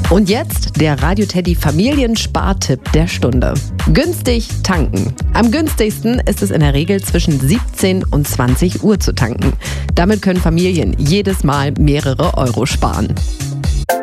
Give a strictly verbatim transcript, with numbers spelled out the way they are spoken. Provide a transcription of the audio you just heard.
Und jetzt der Radio Teddy Familienspartipp der Stunde. Günstig tanken. Am günstigsten ist es in der Regel zwischen siebzehn und zwanzig Uhr zu tanken. Damit können Familien jedes Mal mehrere Euro sparen.